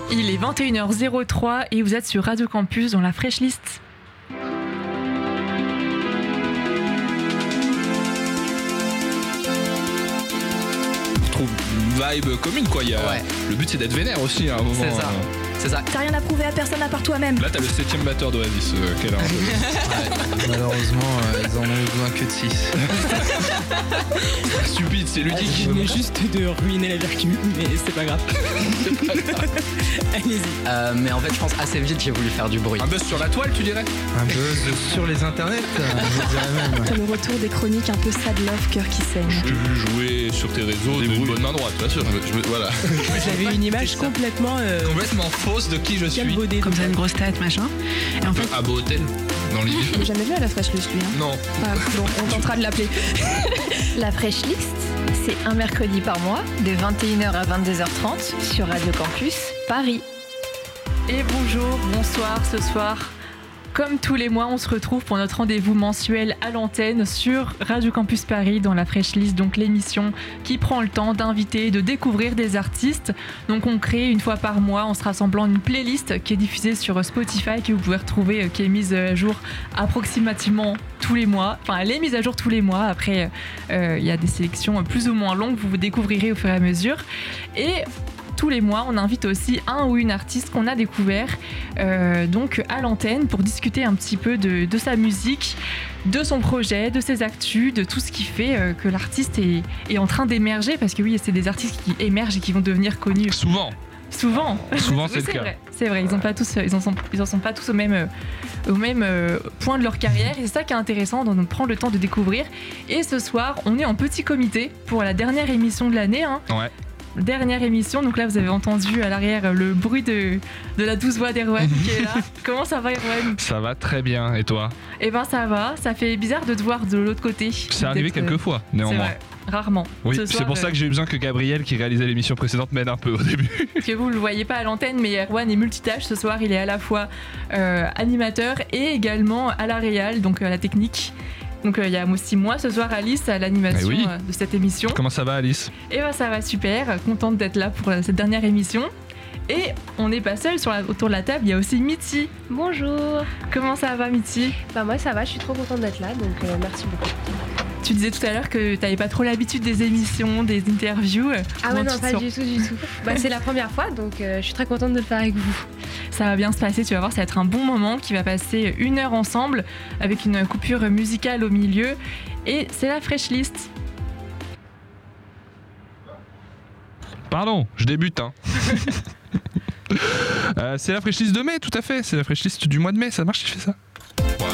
Il est 21h03 et vous êtes sur Radio Campus dans la Fresh List. Je trouve une vibe commune quoi. Le but c'est d'être vénère aussi à un moment. C'est ça. T'as rien à prouver à personne à part toi-même. Là t'as le 7ème batteur d'Oasis qu'elle a un peu. Malheureusement ils en ont eu besoin que de 6. Stupide, c'est ludique. Je venais juste de ruiner la virgule, mais c'est pas grave. Allez-y. Mais en fait je pense assez vite j'ai voulu faire du bruit. Un buzz sur la toile tu dirais? Un buzz sur les internets, je dirais même. C'est le retour des chroniques un peu sad love, cœur qui saigne. Je t'ai vu jouer sur tes réseaux d'une bonne main droite, bien sûr. Voilà. J'avais une image complètement fausse de qui je suis. galvaudée. Comme ça, une grosse tête, machin. Et en fait, À beau hôtel, dans l'idée. J'ai jamais vu à la Fresh List lui. Non. Ah, bon, on tentera de l'appeler. La Fresh List, c'est un mercredi par mois, de 21h à 22h30 sur Radio Campus Paris. et bonjour, bonsoir, ce soir. Comme tous les mois, on se retrouve pour notre rendez-vous mensuel à l'antenne sur Radio Campus Paris dans la Fresh List, donc l'émission qui prend le temps d'inviter et de découvrir des artistes. Donc on crée une fois par mois en se rassemblant une playlist qui est diffusée sur Spotify, que vous pouvez retrouver, qui est mise à jour approximativement tous les mois. Enfin, elle est mise à jour tous les mois. Après, il y a des sélections plus ou moins longues, vous découvrirez au fur et à mesure. Et tous les mois, on invite aussi un ou une artiste qu'on a découvert donc à l'antenne pour discuter un petit peu de sa musique, de son projet, de ses actus, de tout ce qui fait que l'artiste est en train d'émerger. Parce que oui, c'est des artistes qui émergent et qui vont devenir connus. Souvent, Oui, c'est le cas. C'est vrai, ils en sont pas tous au même point de leur carrière. Et c'est ça qui est intéressant, donc on prend le temps de découvrir. Et ce soir, on est en petit comité pour la dernière émission de l'année. Ouais. Dernière émission, donc là vous avez entendu à l'arrière le bruit de la douce voix d'Erwan qui est là. Comment ça va, Erwan? Ça va très bien, et toi? Eh ben ça va, ça fait bizarre de te voir de l'autre côté. C'est arrivé quelques fois, C'est néanmoins. vrai, rarement. Oui, Ce c'est soir, pour ça que j'ai eu besoin que Gabriel, qui réalisait l'émission précédente, m'aide un peu au début. que vous ne le voyez pas à l'antenne, mais Erwan est multitâche. Ce soir, il est à la fois animateur et également à la réal, donc à la technique. Donc il y a aussi moi ce soir, Alice, à l'animation de cette émission. Comment ça va, Alice? Et ben ça va super, contente d'être là pour cette dernière émission. Et on n'est pas seul autour de la table, il y a aussi Mithy. Bonjour. Comment ça va, Mithy? Bah moi ça va, je suis trop contente d'être là, donc merci beaucoup. Tu disais tout à l'heure que tu n'avais pas trop l'habitude des émissions, des interviews. Ah ouais, non, pas du tout. Bah, c'est la première fois, donc je suis très contente de le faire avec vous. Ça va bien se passer, tu vas voir, ça va être un bon moment qui va passer 1 heure ensemble avec une coupure musicale au milieu. Et c'est la Fresh List. Pardon, je débute. C'est la Fresh List de mai, tout à fait. C'est la Fresh List du mois de mai, ça marche si je fais ça? Voilà.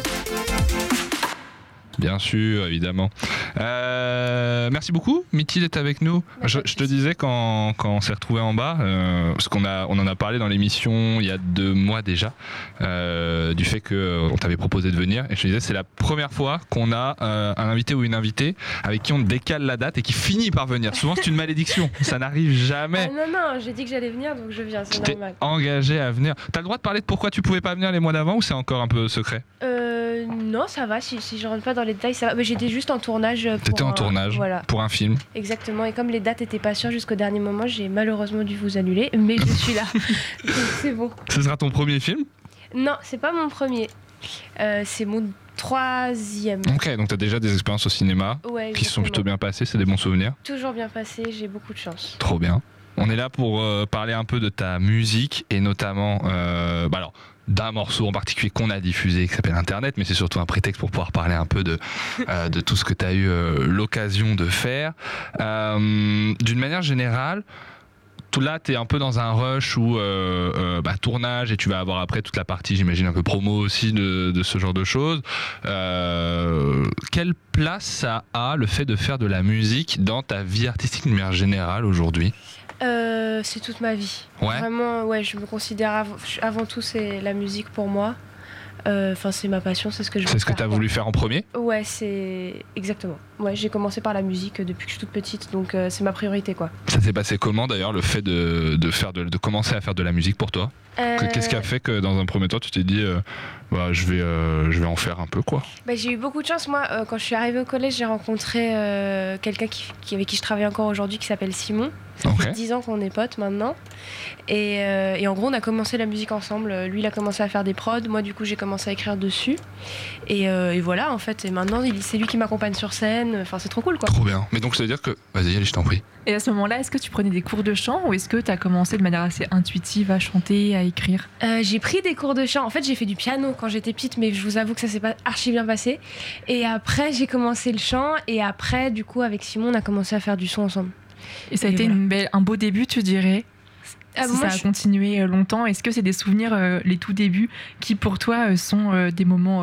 Bien sûr, évidemment. Merci beaucoup, Mithy, d'être avec nous. Je te disais quand on s'est retrouvés en bas, parce on en a parlé dans l'émission il y a 2 mois déjà, du fait qu'on t'avait proposé de venir. Et je te disais, c'est la première fois qu'on a un invité ou une invitée avec qui on décale la date et qui finit par venir. Souvent, c'est une malédiction. Ça n'arrive jamais. Ah non, j'ai dit que j'allais venir, donc je viens, c'est Tu t'es normal. engagé à venir. T'as le droit de parler de pourquoi tu pouvais pas venir les mois d'avant, ou c'est encore un peu secret? Non, ça va, si je rentre pas dans les détails, ça va. Mais j'étais juste en tournage pour T'étais en tournage voilà. pour un film. Exactement, et comme les dates étaient pas sûres jusqu'au dernier moment, j'ai malheureusement dû vous annuler, mais je suis là. Donc c'est bon. Ce sera ton premier film? Non, c'est pas mon premier. C'est mon 3e. Ok, donc t'as déjà des expériences au cinéma Ouais, qui se sont exactement. plutôt bien passées, c'est des bons souvenirs. Toujours bien passé, j'ai beaucoup de chance. Trop bien. On est là pour parler un peu de ta musique et notamment d'un morceau en particulier qu'on a diffusé qui s'appelle Internet, mais c'est surtout un prétexte pour pouvoir parler un peu de tout ce que tu as eu l'occasion de faire. D'une manière générale, là, tu es un peu dans un rush où tournage, et tu vas avoir après toute la partie, j'imagine, un peu promo aussi de ce genre de choses. Quelle place ça a, le fait de faire de la musique, dans ta vie artistique de manière générale aujourd'hui? C'est toute ma vie. Ouais. Vraiment, ouais, je me considère avant tout, c'est la musique pour moi. Enfin, c'est ma passion, c'est ce que je veux C'est ce que faire, tu as quoi. voulu faire en premier? Ouais, c'est exactement. Ouais, j'ai commencé par la musique depuis que je suis toute petite, donc c'est ma priorité, quoi. Ça s'est passé comment d'ailleurs, le fait de commencer à faire de la musique pour toi? Qu'est-ce qui a fait que dans un premier temps tu t'es dit je vais en faire un peu, quoi? J'ai eu beaucoup de chance. Moi, quand je suis arrivée au collège, j'ai rencontré quelqu'un avec qui je travaille encore aujourd'hui, qui s'appelle Simon. Ça Ok. fait 10 ans qu'on est potes maintenant. Et en gros, on a commencé la musique ensemble. Lui, il a commencé à faire des prods. Moi, du coup, j'ai commencé à écrire dessus. Et voilà, en fait. Et maintenant, c'est lui qui m'accompagne sur scène. Enfin, c'est trop cool, quoi. Trop bien. Mais donc ça veut dire que... Vas-y, allez, je t'en prie. Et à ce moment-là, est-ce que tu prenais des cours de chant ou est-ce que tu as commencé de manière assez intuitive à chanter, à écrire? J'ai pris des cours de chant. En fait, j'ai fait du piano quand j'étais petite, mais je vous avoue que ça s'est pas archi bien passé. Et après, j'ai commencé le chant. Et après, du coup, avec Simon, on a commencé à faire du son ensemble. Et ça a Et été voilà. un beau début, tu dirais? Ah, Si moi, ça a continué longtemps, est-ce que c'est des souvenirs, les tout débuts, qui pour toi sont des moments,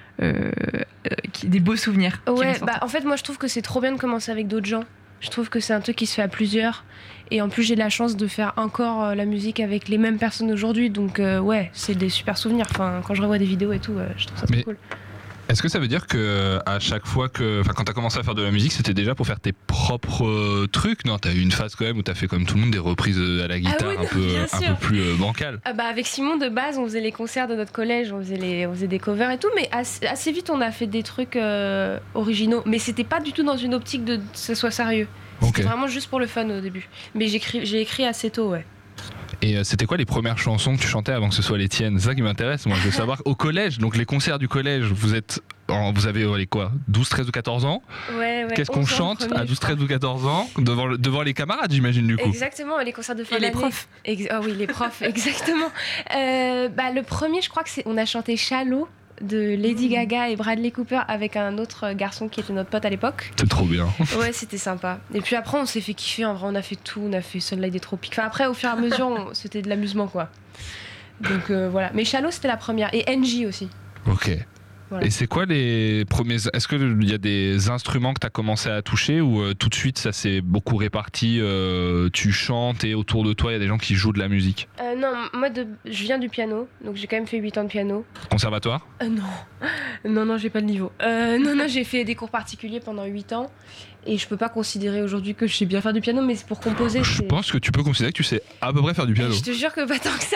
des beaux souvenirs qui Ouais, ressortent? en fait, moi, je trouve que c'est trop bien de commencer avec d'autres gens. Je trouve que c'est un truc qui se fait à plusieurs. Et en plus, j'ai la chance de faire encore la musique avec les mêmes personnes aujourd'hui. Donc, ouais, c'est des super souvenirs. Enfin, quand je revois des vidéos et tout, je trouve ça trop Mais- cool. Est-ce que ça veut dire que à chaque fois quand t'as commencé à faire de la musique, c'était déjà pour faire tes propres trucs? Non, t'as eu une phase quand même où t'as fait comme tout le monde des reprises à la guitare oui, non, un bien sûr. peu plus bancales. Avec Simon, de base, on faisait les concerts de notre collège, on faisait des covers et tout, mais assez vite, on a fait des trucs originaux. Mais c'était pas du tout dans une optique de que ce soit sérieux. Ok. C'était vraiment juste pour le fun au début. Mais j'ai écrit assez tôt, ouais. Et c'était quoi les premières chansons que tu chantais avant que ce soit les tiennes? C'est ça qui m'intéresse, moi. Je veux savoir, au collège, donc les concerts du collège, vous avez les quoi, 12, 13 ou 14 ans? Ouais. Qu'est-ce qu'on 11 ans chante premier, à 12, je crois. 13 ou 14 ans devant les camarades, j'imagine, du coup? Exactement, les concerts de fin Et les d'année. profs. Ah oui, les profs, exactement. Le premier, je crois que on a chanté Shallow de Lady Gaga et Bradley Cooper avec un autre garçon qui était notre pote à l'époque. C'est trop bien. Ouais, c'était sympa. Et puis après, on s'est fait kiffer. En vrai, on a fait tout. On a fait Sunlight des Tropiques. Enfin, après, au fur et à mesure, c'était de l'amusement, quoi. Donc voilà. Mais Shallow, c'était la première. Et NJ aussi. Ok. Voilà. Et c'est quoi les premiers... Est-ce qu'il y a des instruments que tu as commencé à toucher ou tout de suite ça s'est beaucoup réparti, tu chantes et autour de toi il y a des gens qui jouent de la musique? Non, moi, je viens du piano. Donc j'ai quand même fait 8 ans de piano. Conservatoire? Non, j'ai pas le niveau. Non, j'ai fait des cours particuliers pendant 8 ans. Et je peux pas considérer aujourd'hui que je sais bien faire du piano, mais c'est pour composer. Je pense que tu peux considérer que tu sais à peu près faire du piano. Je te jure que pas tant que ça.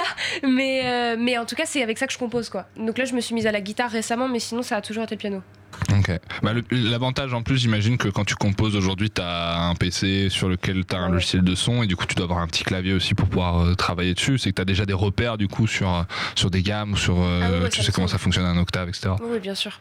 Mais en tout cas, c'est avec ça que je compose, quoi. Donc là, je me suis mise à la guitare récemment, mais sinon, ça a toujours été le piano. Ok. L'avantage en plus, j'imagine que quand tu composes aujourd'hui, tu as un PC sur lequel tu as un Ouais. logiciel de son et du coup tu dois avoir un petit clavier aussi pour pouvoir travailler dessus. C'est que tu as déjà des repères du coup sur des gammes ou sur ouais, tu ça sais me comment semble. ça fonctionne un octave, etc. Oui, bien sûr.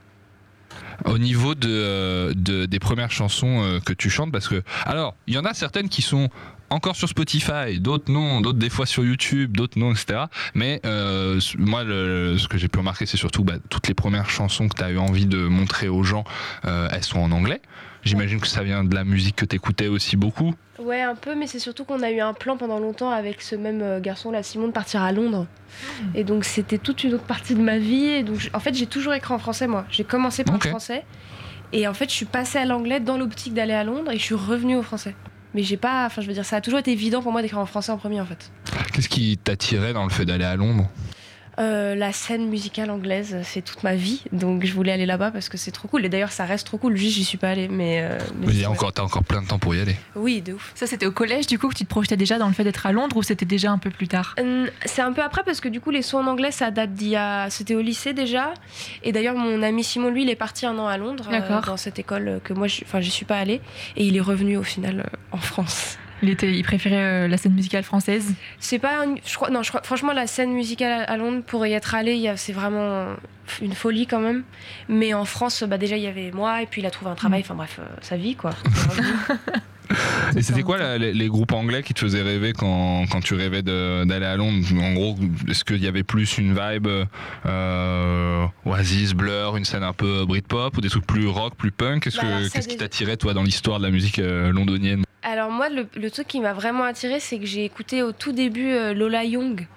Au niveau des premières chansons que tu chantes, parce que alors il y en a certaines qui sont encore sur Spotify, d'autres non, d'autres des fois sur YouTube, d'autres non, etc. Mais moi, ce que j'ai pu remarquer, c'est surtout toutes les premières chansons que tu as eu envie de montrer aux gens, elles sont en anglais. J'imagine que ça vient de la musique que tu écoutais aussi beaucoup. Ouais, un peu, mais c'est surtout qu'on a eu un plan pendant longtemps avec ce même garçon-là, Simon, de partir à Londres. Et donc, c'était toute une autre partie de ma vie. Et donc, en fait, j'ai toujours écrit en français, moi. J'ai commencé par Ok. le français. Et en fait, je suis passée à l'anglais dans l'optique d'aller à Londres et je suis revenue au français. Mais j'ai pas. Enfin, je veux dire, ça a toujours été évident pour moi d'écrire en français en premier, en fait. Qu'est-ce qui t'attirait dans le fait d'aller à Londres? La scène musicale anglaise, c'est toute ma vie. Donc, je voulais aller là-bas parce que c'est trop cool. Et d'ailleurs, ça reste trop cool. Juste, j'y suis pas allée. Mais T'as encore plein de temps pour y aller. Oui, de ouf. Ça, c'était au collège, du coup, que tu te projetais déjà dans le fait d'être à Londres ou c'était déjà un peu plus tard? C'est un peu après parce que du coup les sons en anglais ça date c'était au lycée déjà et d'ailleurs mon ami Simon lui il est parti 1 an à Londres D'accord. dans cette école que moi j'y suis pas allée et il est revenu au final en France. Il préférait la scène musicale française? C'est pas je crois franchement la scène musicale à Londres pour y être allé c'est vraiment une folie quand même mais en France déjà il y avait moi et puis il a trouvé un travail enfin bref sa vie quoi. Et c'était quoi les groupes anglais qui te faisaient rêver quand tu rêvais d'aller à Londres? En gros, est-ce qu'il y avait plus une vibe Oasis, Blur, une scène un peu Britpop ou des trucs plus rock, plus punk? Qu'est-ce qui t'attirait toi dans l'histoire de la musique londonienne? Alors moi le truc qui m'a vraiment attirée c'est que j'ai écouté au tout début Lola Young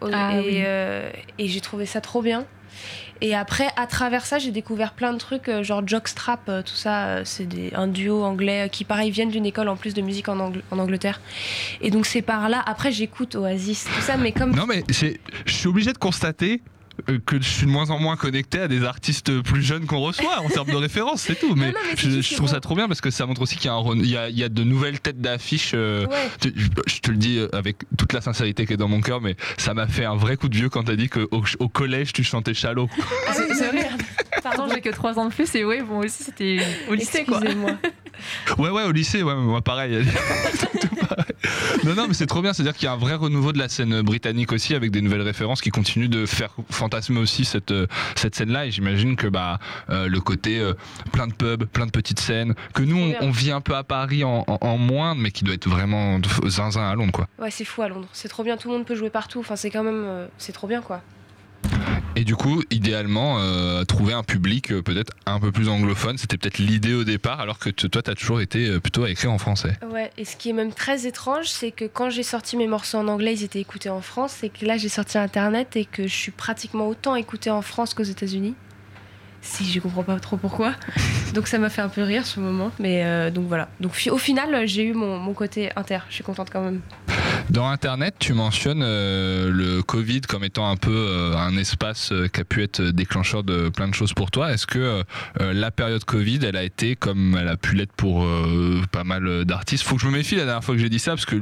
et j'ai trouvé ça trop bien. Et après, à travers ça, j'ai découvert plein de trucs, genre Jockstrap, tout ça, c'est un duo anglais qui, pareil, viennent d'une école en plus de musique en Angleterre. Et donc, c'est par là. Après, j'écoute Oasis, tout ça, mais comme. Non, mais je suis obligé de constater que je suis de moins en moins connecté à des artistes plus jeunes qu'on reçoit en termes de référence, c'est tout. Mais, je trouve ça trop bien parce que ça montre aussi qu'il y a de nouvelles têtes d'affiche. Je te le dis avec toute la sincérité qui est dans mon cœur, mais ça m'a fait un vrai coup de vieux quand t'as dit qu'au collège tu chantais Shallow. Ah oui, c'est vrai. Pardon, j'ai que 3 ans de plus et ouais, bon aussi c'était au lycée quoi. Excusez-moi. Ouais, au lycée, ouais, moi pareil. Tout pareil. Non, mais c'est trop bien. C'est-à-dire qu'il y a un vrai renouveau de la scène britannique aussi, avec des nouvelles références qui continuent de faire fantasmer aussi cette scène-là. Et j'imagine que le côté plein de pubs, plein de petites scènes, que nous on vit un peu à Paris en moindre, mais qui doit être vraiment zinzin à Londres, quoi. Ouais, c'est fou à Londres. C'est trop bien. Tout le monde peut jouer partout. Enfin, c'est quand même, c'est trop bien, quoi. Et du coup, idéalement, trouver un public peut-être un peu plus anglophone, c'était peut-être l'idée au départ, alors que toi, t'as toujours été plutôt à écrire en français. Ouais, et ce qui est même très étrange, c'est que quand j'ai sorti mes morceaux en anglais, ils étaient écoutés en France, et que là, j'ai sorti Internet, et que je suis pratiquement autant écoutée en France qu'aux États-Unis. Si, je comprends pas trop pourquoi. Donc ça m'a fait un peu rire ce moment. Mais donc voilà. Donc au final, j'ai eu mon côté inter. Je suis contente quand même. Dans Internet, tu mentionnes le Covid comme étant un peu un espace qui a pu être déclencheur de plein de choses pour toi. Est-ce que la période Covid, elle a été comme elle a pu l'être pour pas mal d'artistes? Faut que je me méfie la dernière fois que j'ai dit ça, parce que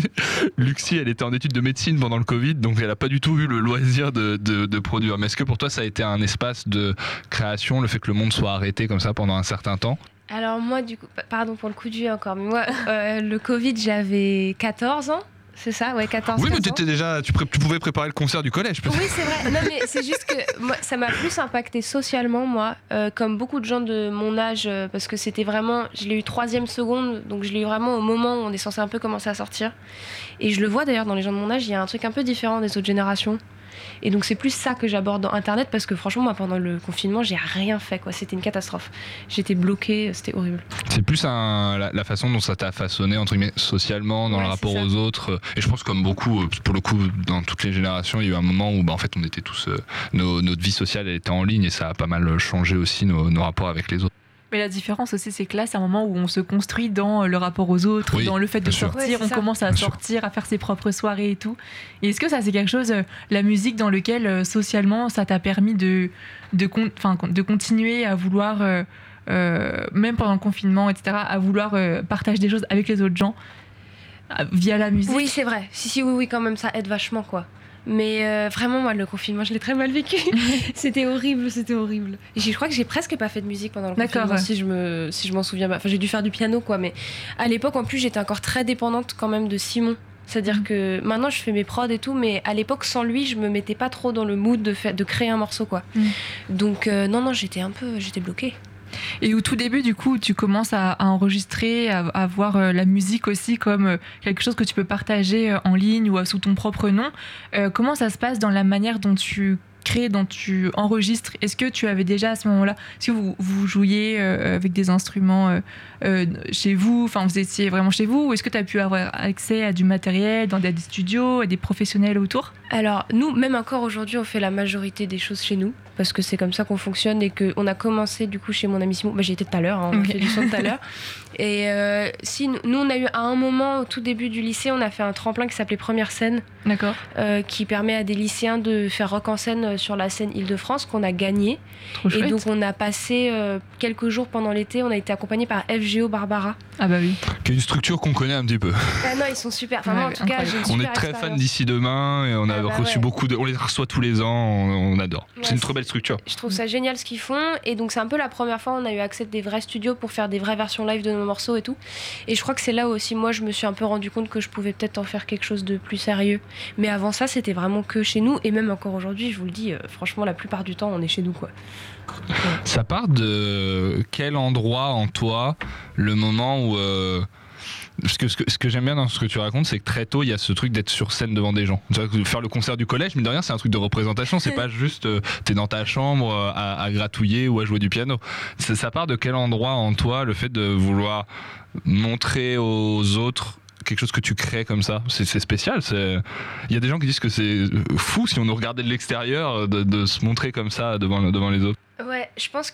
Luxie, elle était en études de médecine pendant le Covid, donc elle a pas du tout eu le loisir de produire. Mais est-ce que pour toi, ça a été un espace de création, le fait que le monde soit arrêté comme ça pendant un certain temps? Alors moi, du coup, pardon pour le coup de vieux encore, mais moi, le Covid, j'avais 14 ans. C'est ça, ouais, 14 ans. Oui, mais t'étais déjà, tu pouvais préparer le concert du collège, peut-être. Oui, c'est vrai. Non, mais c'est juste que moi, ça m'a plus impacté socialement, moi, comme beaucoup de gens de mon âge, parce que c'était vraiment, je l'ai eu 3e seconde, donc je l'ai eu vraiment au moment où on est censé un peu commencer à sortir. Et je le vois d'ailleurs dans les gens de mon âge, il y a un truc un peu différent des autres générations. Et donc c'est plus ça que j'aborde dans Internet, parce que franchement, moi, pendant le confinement, j'ai rien fait, quoi. C'était une catastrophe. J'étais bloquée, c'était horrible. C'est plus la façon dont ça t'a façonné, entre guillemets, socialement, dans le rapport aux autres. Et je pense, comme beaucoup, pour le coup, dans toutes les générations, il y a eu un moment où en fait on était tous, notre vie sociale elle était en ligne, et ça a pas mal changé aussi nos rapports avec les autres. Mais la différence aussi, c'est que là, c'est un moment où on se construit dans le rapport aux autres, dans le fait de sortir, on commence à sortir, à faire ses propres soirées et tout. Et est-ce que ça, c'est quelque chose, la musique dans lequel, socialement, ça t'a permis de continuer à vouloir, même pendant le confinement, etc., à vouloir partager des choses avec les autres gens via la musique? Oui, c'est vrai. Oui, quand même, ça aide vachement, quoi. Mais vraiment, moi, le confinement, je l'ai très mal vécu. C'était horrible. Et je crois que j'ai presque pas fait de musique pendant le confinement, si je m'en souviens pas. Enfin, j'ai dû faire du piano, quoi. Mais à l'époque, en plus, j'étais encore très dépendante quand même de Simon. C'est-à-dire que maintenant, je fais mes prods et tout, mais à l'époque, sans lui, je me mettais pas trop dans le mood de créer un morceau, quoi. Donc, non, j'étais bloquée. Et au tout début, du coup, tu commences à enregistrer, à voir la musique aussi comme quelque chose que tu peux partager en ligne ou sous ton propre nom. Comment ça se passe dans la manière dont tu crées, dont tu enregistres? Est-ce que tu avais déjà à ce moment-là, est-ce que vous jouiez avec des instruments chez vous, enfin vous étiez vraiment chez vous, ou est-ce que tu as pu avoir accès à du matériel dans des studios, à des professionnels autour? Alors nous, même encore aujourd'hui, on fait la majorité des choses chez nous, parce que c'est comme ça qu'on fonctionne, et qu'on a commencé du coup chez mon ami Simon. J'y étais tout à l'heure, on a fait du son tout à l'heure. Et nous, on a eu à un moment, au tout début du lycée, on a fait un tremplin qui s'appelait Première Scène. D'accord. Qui permet à des lycéens de faire rock en scène sur la scène Île-de-France, qu'on a gagné. Trop chouette. Et donc on a passé quelques jours pendant l'été, on a été accompagné par FGO Barbara. Ah bah oui. Qui est une structure qu'on connaît un petit peu. Ah non, ils sont super. Enfin, moi, en tout cas, j'ai une super on est très fans d'Ici Demain, et on a reçu beaucoup on les reçoit tous les ans, on adore. Ouais, c'est une très belle structure. Je trouve ça génial ce qu'ils font, et donc c'est un peu la première fois où on a eu accès à des vrais studios pour faire des vraies versions live de nos morceaux et tout. Et je crois que c'est là où aussi moi je me suis un peu rendu compte que je pouvais peut-être en faire quelque chose de plus sérieux. Mais avant ça, c'était vraiment que chez nous, et même encore aujourd'hui, je vous le dis, franchement, la plupart du temps, on est chez nous, quoi. Ça part de quel endroit en toi, le moment où parce que ce que j'aime bien dans ce que tu racontes, c'est que très tôt il y a ce truc d'être sur scène devant des gens. Faire le concert du collège, mine de rien, c'est un truc de représentation. C'est pas juste t'es dans ta chambre à gratouiller ou à jouer du piano. Ça part de quel endroit en toi, le fait de vouloir montrer aux autres quelque chose que tu crées comme ça? C'est spécial. Il y a des gens qui disent que c'est fou, si on nous regardait de l'extérieur, de se montrer comme ça devant les autres. Ouais, je pense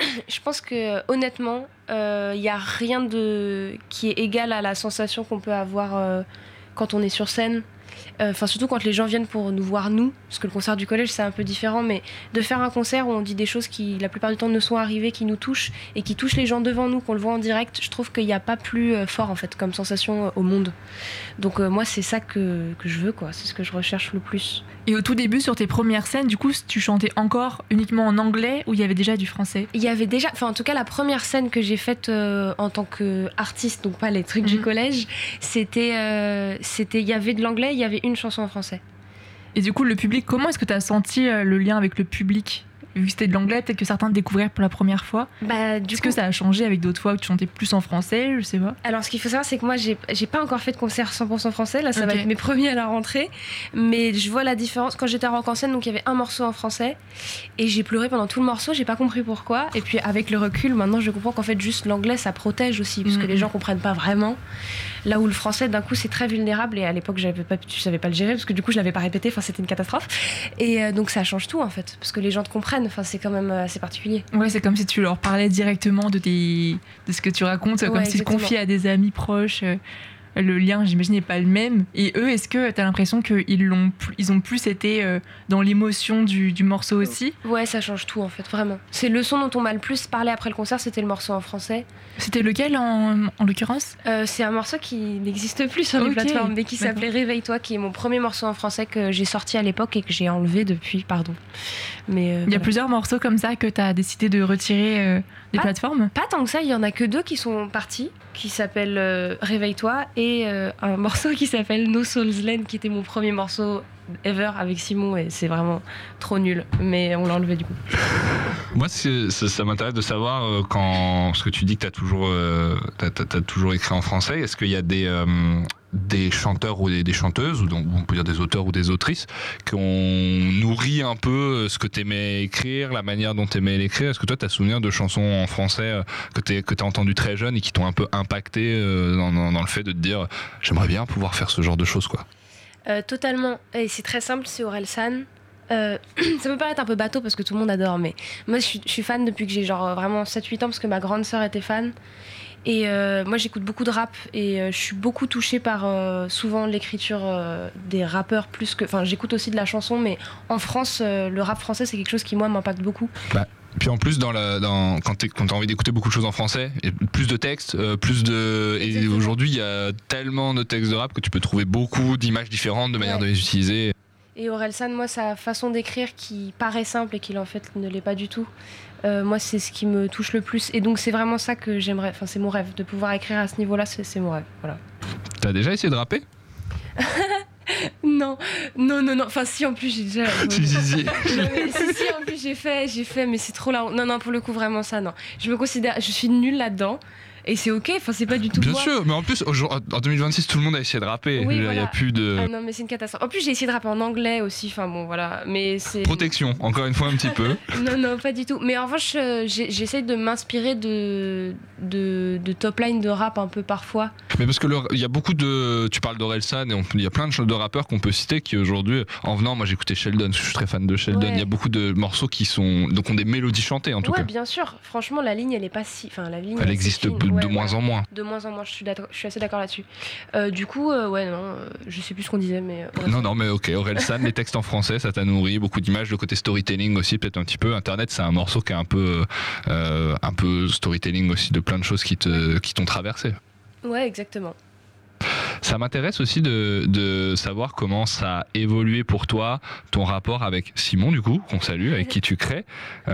que honnêtement, il y a rien qui est égal à la sensation qu'on peut avoir quand on est sur scène. Enfin, surtout quand les gens viennent pour nous voir, nous, parce que le concert du collège c'est un peu différent, mais de faire un concert où on dit des choses qui la plupart du temps ne sont arrivées, qui nous touchent et qui touchent les gens devant nous, qu'on le voit en direct, je trouve qu'il n'y a pas plus fort en fait comme sensation au monde. Donc moi c'est ça que je veux, quoi, c'est ce que je recherche le plus. Et au tout début, sur tes premières scènes, du coup, tu chantais encore uniquement en anglais ou il y avait déjà du français? Il y avait déjà, enfin en tout cas la première scène que j'ai faite en tant qu'artiste, donc pas les trucs du collège, c'était, il y avait de l'anglais, il y avait une chanson en français. Et du coup, le public, comment est-ce que tu as senti le lien avec le public? Vu que c'était de l'anglais, peut-être que certains te découvraient pour la première fois. Est-ce que ça a changé avec d'autres fois où tu chantais plus en français? Je sais pas. Alors, ce qu'il faut savoir, c'est que moi, j'ai pas encore fait de concert 100% français. Là, ça va être mes premiers à la rentrée. Mais je vois la différence. Quand j'étais à Rock en scène, donc il y avait un morceau en français. Et j'ai pleuré pendant tout le morceau. J'ai pas compris pourquoi. Et puis, avec le recul, maintenant, je comprends qu'en fait, juste l'anglais, ça protège aussi. Parce que les gens comprennent pas vraiment. Là où le français, d'un coup, c'est très vulnérable. Et à l'époque, je savais pas le gérer. Parce que du coup, je l'avais pas répété. Enfin, c'était une catastrophe. Et donc, ça change tout, en fait. Parce que les gens te comprennent. Enfin, c'est quand même assez particulier. Ouais, c'est comme si tu leur parlais directement de ce que tu racontes, comme si tu confiais à des amis proches. Le lien, j'imagine, n'est pas le même. Et eux, est-ce que tu as l'impression qu'ils ont plus été dans l'émotion du morceau aussi? Ouais, ça change tout en fait, vraiment. C'est le son dont on m'a le plus parlé après le concert, c'était le morceau en français. C'était lequel en l'occurrence? C'est un morceau qui n'existe plus sur les plateformes, mais qui s'appelait Réveille-toi, qui est mon premier morceau en français que j'ai sorti à l'époque et que j'ai enlevé depuis, pardon. Mais il y a plusieurs morceaux comme ça que tu as décidé de retirer des plateformes? Pas tant que ça, il y en a que 2 qui sont partis, qui s'appellent Réveille-toi et un morceau qui s'appelle No Soul's Land, qui était mon premier morceau ever avec Simon, et c'est vraiment trop nul, mais on l'a enlevé du coup. Moi, ça m'intéresse de savoir, parce que tu dis que t'as toujours écrit en français, est-ce qu'il y a des chanteurs ou des chanteuses, ou donc on peut dire des auteurs ou des autrices, qui ont nourri un peu ce que t'aimais écrire, la manière dont t'aimais l'écrire? Est-ce que toi t'as souvenir de chansons en français que t'as entendues très jeune et qui t'ont un peu impacté dans le fait de te dire j'aimerais bien pouvoir faire ce genre de choses, quoi? Totalement, et c'est très simple, c'est Orelsan. Ça peut paraître un peu bateau parce que tout le monde adore, mais moi je suis fan depuis que j'ai genre vraiment 7-8 ans parce que ma grande sœur était fan. Et moi j'écoute beaucoup de rap et je suis beaucoup touchée par souvent l'écriture des rappeurs plus que... Enfin j'écoute aussi de la chanson, mais en France le rap français c'est quelque chose qui moi m'impacte beaucoup. Puis en plus, quand t'as envie d'écouter beaucoup de choses en français, plus de textes, et aujourd'hui il y a tellement de textes de rap que tu peux trouver beaucoup d'images différentes, de manières de les utiliser. Et Orelsan, moi, sa façon d'écrire qui paraît simple et qui en fait ne l'est pas du tout, moi c'est ce qui me touche le plus. Et donc c'est vraiment ça que j'aimerais, enfin c'est mon rêve, de pouvoir écrire à ce niveau-là, c'est mon rêve, voilà. T'as déjà essayé de rapper? Non, enfin si, en plus j'ai déjà... si, en plus j'ai fait, mais c'est trop la honte. Non, pour le coup, vraiment ça, non. Je suis nulle là-dedans. Et c'est ok, enfin c'est pas du tout bien moi. Sûr, mais en plus en 2026 tout le monde a essayé de rapper. Oui, il y a plus de... Ah non mais c'est une catastrophe. En plus j'ai essayé de rapper en anglais aussi, enfin bon voilà, mais c'est... Protection, encore une fois un petit peu. Non, pas du tout. Mais en revanche j'essaie de m'inspirer de top line de rap un peu parfois. Mais parce que il y a beaucoup de... Tu parles d'Orelsan et il y a plein de rappeurs qu'on peut citer qui aujourd'hui, en venant, moi j'écoutais Sheldon, je suis très fan de Sheldon, il y a beaucoup de morceaux qui donc ont des mélodies chantées en tout cas. Ouais bien sûr, franchement la ligne elle est pas si... Enfin la ligne elle existe de moins en moins. De moins en moins, je suis assez d'accord là-dessus. Du coup, je sais plus ce qu'on disait, mais... Non, mais ok, Orelsan, les textes en français, ça t'a nourri, beaucoup d'images, le côté storytelling aussi, peut-être un petit peu. Internet, c'est un morceau qui est un peu storytelling aussi, de plein de choses qui t'ont traversé. Ouais, exactement. Ça m'intéresse aussi de savoir comment ça a évolué pour toi, ton rapport avec Simon, du coup, qu'on salue, avec qui tu crées,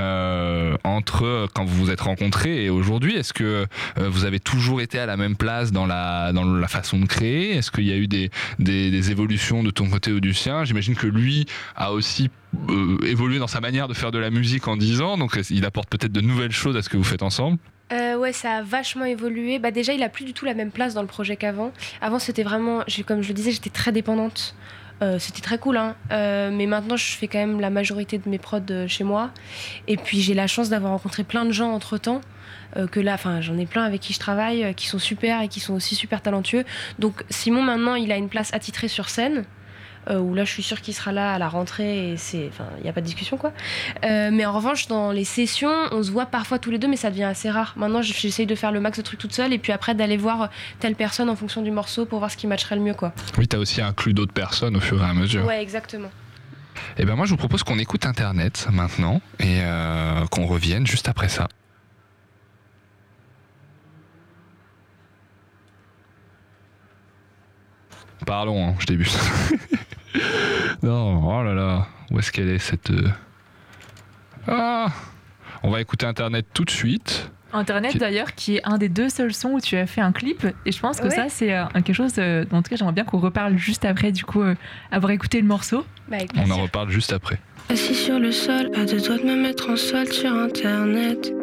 entre quand vous vous êtes rencontrés et aujourd'hui. Est-ce que vous avez toujours été à la même place dans la façon de créer? Est-ce qu'il y a eu des évolutions de ton côté ou du sien? J'imagine que lui a aussi évolué dans sa manière de faire de la musique en 10 ans, donc il apporte peut-être de nouvelles choses à ce que vous faites ensemble. Ouais, ça a vachement évolué. Déjà, il a plus du tout la même place dans le projet qu'avant. Avant, c'était vraiment, comme je le disais, j'étais très dépendante. C'était très cool, hein. Mais maintenant, je fais quand même la majorité de mes prods chez moi. Et puis, j'ai la chance d'avoir rencontré plein de gens entre-temps. Que là, j'en ai plein avec qui je travaille, qui sont super et qui sont aussi super talentueux. Donc, Simon, maintenant, il a une place attitrée sur scène. Où là je suis sûre qu'il sera là à la rentrée et il n'y a pas de discussion quoi. Mais en revanche dans les sessions on se voit parfois tous les deux mais ça devient assez rare. Maintenant j'essaye de faire le max de trucs toute seule et puis après d'aller voir telle personne en fonction du morceau pour voir ce qui matcherait le mieux quoi. Oui, t'as aussi inclus d'autres personnes au fur et à mesure. Ouais, exactement. Et ben moi je vous propose qu'on écoute Internet maintenant et qu'on revienne juste après ça. Parlons, je débute. Non, oh là là. est-ce qu'elle est cette... On va écouter Internet tout de suite. Internet d'ailleurs qui est un des 2 seuls sons où tu as fait un clip et je pense que ça c'est quelque chose dont en tout cas j'aimerais bien qu'on reparle juste après du coup avoir écouté le morceau. On en reparle juste après. Assis sur le sol, à 2 doigts de me mettre en solde sur Internet.